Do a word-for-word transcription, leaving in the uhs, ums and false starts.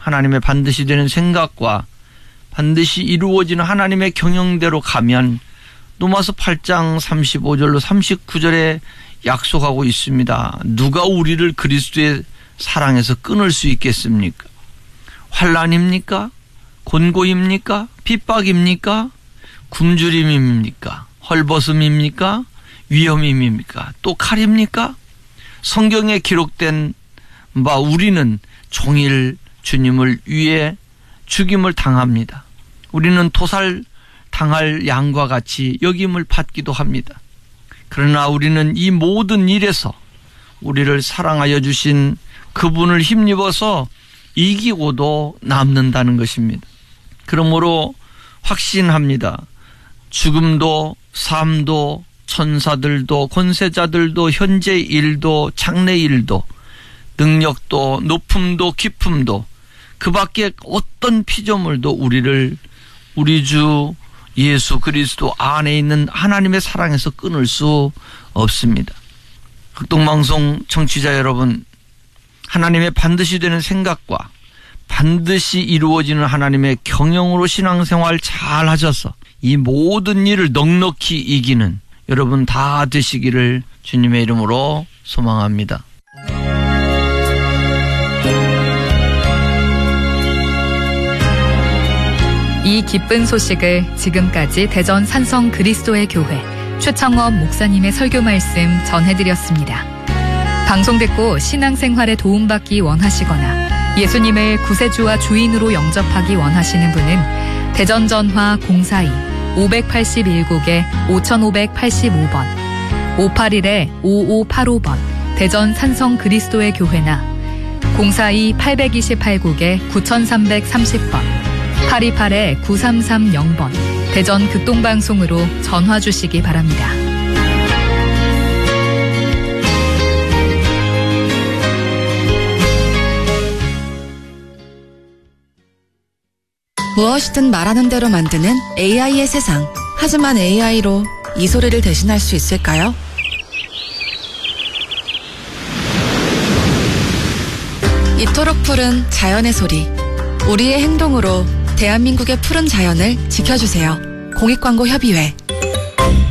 하나님의 반드시 되는 생각과 반드시 이루어지는 하나님의 경영대로 가면 로마서 팔 장 삼십오 절로 삼십구 절에 약속하고 있습니다. 누가 우리를 그리스도의 사랑에서 끊을 수 있겠습니까? 환난입니까? 곤고입니까? 핍박입니까? 굶주림입니까? 헐벗음입니까? 위험임입니까? 또 칼입니까? 성경에 기록된 바 우리는 종일 주님을 위해 죽임을 당합니다. 우리는 토살 당할 양과 같이 여김을 받기도 합니다. 그러나 우리는 이 모든 일에서 우리를 사랑하여 주신 그분을 힘입어서 이기고도 남는다는 것입니다. 그러므로 확신합니다. 죽음도 삶도 천사들도 권세자들도 현재 일도 장래 일도 능력도 높음도 깊음도 그 밖에 어떤 피조물도 우리를 우리 주 예수 그리스도 안에 있는 하나님의 사랑에서 끊을 수 없습니다. 극동방송 청취자 여러분, 하나님의 반드시 되는 생각과 반드시 이루어지는 하나님의 경영으로 신앙생활 잘 하셔서 이 모든 일을 넉넉히 이기는 여러분 다 되시기를 주님의 이름으로 소망합니다. 이 기쁜 소식을 지금까지 대전 산성 그리스도의 교회 최창원 목사님의 설교 말씀 전해드렸습니다. 방송 듣고 신앙생활에 도움받기 원하시거나 예수님을 구세주와 주인으로 영접하기 원하시는 분은 대전 전화 공사이 오백팔십일국에 오천오백팔십오 번 오팔일 오오팔오 번 대전 산성 그리스도의 교회나 공사이 팔이팔국에 구삼삼삼십 번 팔이팔 구삼삼공 번 대전 극동방송으로 전화 주시기 바랍니다. 무엇이든 말하는 대로 만드는 에이아이의 세상. 하지만 에이아이로 이 소리를 대신할 수 있을까요? 이토록 푸른 자연의 소리. 우리의 행동으로 대한민국의 푸른 자연을 지켜주세요. 공익광고협의회